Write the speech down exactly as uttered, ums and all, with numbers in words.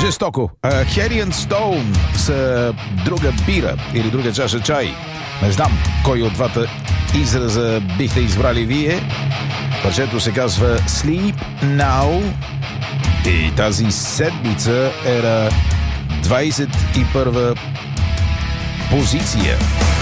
жестоко. Harry and Stone с друга бира или друга чаша чай. Не знам кой от двата израза бихте избрали вие. Парчето се казва Sleep Now и тази седмица е на двадесет и първа позиция.